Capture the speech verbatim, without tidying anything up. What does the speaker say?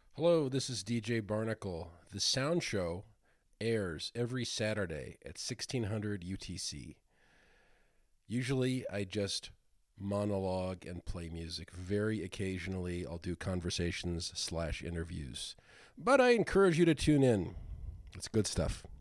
Hello, this is D J Barnacle. The Sound Show airs every Saturday at sixteen hundred U T C. Usually I just monologue and play music. Very occasionally I'll do conversations slash interviews. But I encourage you to tune in. It's good stuff.